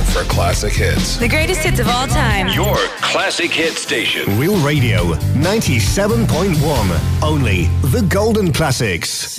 for classic hits. The greatest hits of all time. Your classic hit station. Real Radio 97.1. Only the golden classics.